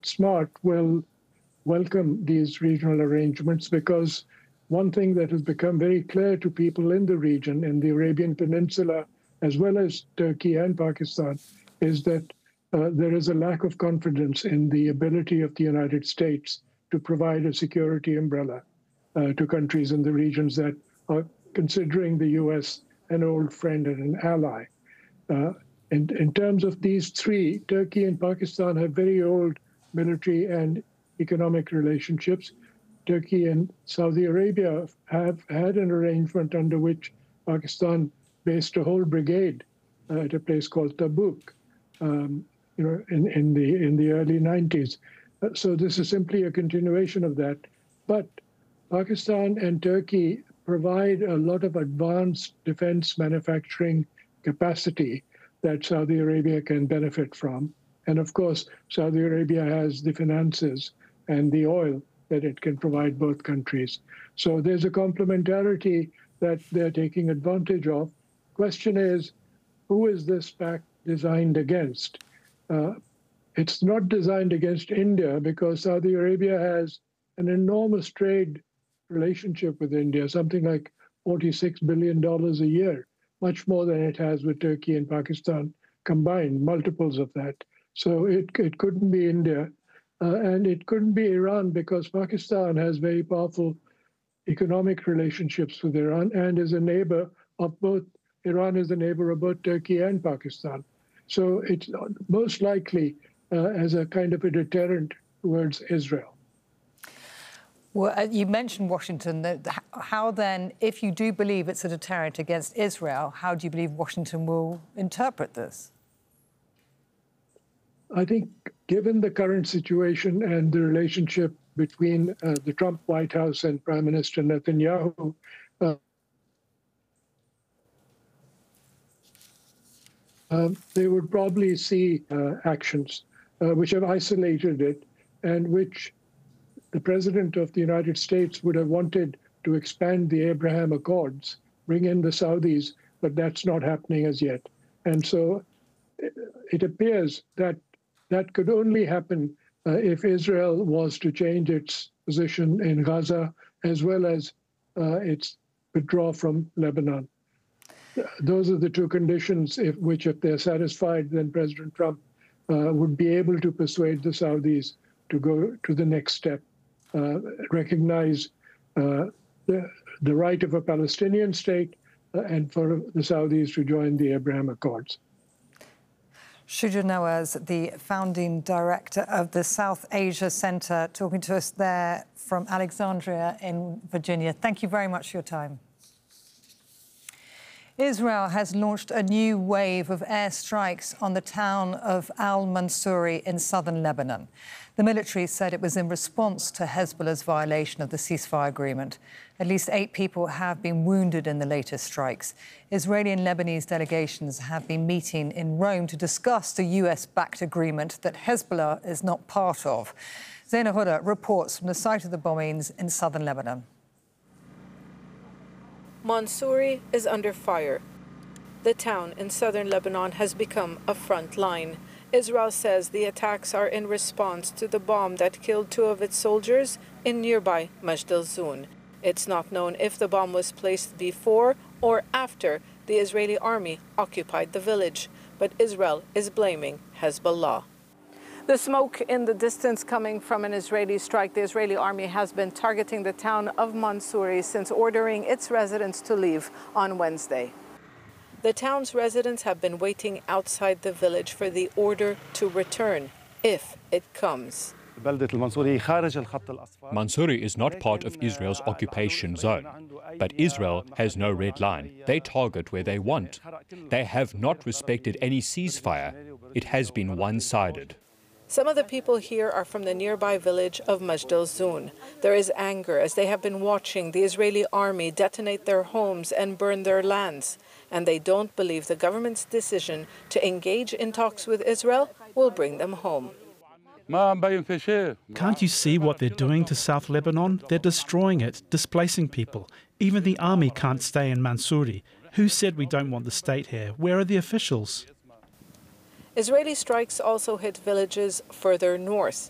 smart will welcome these regional arrangements, because one thing that has become very clear to people in the region, in the Arabian Peninsula, as well as Turkey and Pakistan, is that there is a lack of confidence in the ability of the United States to provide a security umbrella to countries in the regions that are considering the U.S. an old friend and an ally. In terms of these three, Turkey and Pakistan have very old military and economic relationships. Turkey and Saudi Arabia have had an arrangement under which Pakistan based a whole brigade at a place called Tabuk, in the early 90s. So this is simply a continuation of that. But Pakistan and Turkey provide a lot of advanced defense manufacturing capacity that Saudi Arabia can benefit from. And of course, Saudi Arabia has the finances and the oil that it can provide both countries. So there's a complementarity that they're taking advantage of. Question is, who is this pact designed against? It's not designed against India, because Saudi Arabia has an enormous trade relationship with India, something like $46 billion a year, much more than it has with Turkey and Pakistan combined, multiples of that. So it couldn't be India. And it couldn't be Iran, because Pakistan has very powerful economic relationships with Iran and is a neighbor of both. Iran is a neighbor of both Turkey and Pakistan. So it's most likely as a kind of a deterrent towards Israel. Well, you mentioned Washington. How then, if you do believe it's a deterrent against Israel, how do you believe Washington will interpret this? I think, given the current situation and the relationship between the Trump White House and Prime Minister Netanyahu, they would probably see actions which have isolated it, and which the President of the United States would have wanted to expand the Abraham Accords, bring in the Saudis, but that's not happening as yet. And so it appears that that could only happen if Israel was to change its position in Gaza, as well as its withdrawal from Lebanon. Those are the two conditions if they're satisfied, then President Trump would be able to persuade the Saudis to go to the next step, recognize the right of a Palestinian state, and for the Saudis to join the Abraham Accords. Shuja Nawaz, the founding director of the South Asia Center, talking to us there from Alexandria in Virginia. Thank you very much for your time. Israel has launched a new wave of airstrikes on the town of al-Mansouri in southern Lebanon. The military said it was in response to Hezbollah's violation of the ceasefire agreement. At least 8 people have been wounded in the latest strikes. Israeli and Lebanese delegations have been meeting in Rome to discuss the US-backed agreement that Hezbollah is not part of. Zaina Huda reports from the site of the bombings in southern Lebanon. Mansouri is under fire. The town in southern Lebanon has become a front line. Israel says the attacks are in response to the bomb that killed 2 of its soldiers in nearby Majd al-Zoun. It's not known if the bomb was placed before or after the Israeli army occupied the village, but Israel is blaming Hezbollah. The smoke in the distance coming from an Israeli strike. The Israeli army has been targeting the town of Mansouri since ordering its residents to leave on Wednesday. The town's residents have been waiting outside the village for the order to return, if it comes. Mansouri is not part of Israel's occupation zone, but Israel has no red line. They target where they want. They have not respected any ceasefire. It has been one-sided. Some of the people here are from the nearby village of Majd al-Zoun. There is anger as they have been watching the Israeli army detonate their homes and burn their lands. And they don't believe the government's decision to engage in talks with Israel will bring them home. Can't you see what they're doing to South Lebanon? They're destroying it, displacing people. Even the army can't stay in Mansouri. Who said we don't want the state here? Where are the officials? Israeli strikes also hit villages further north.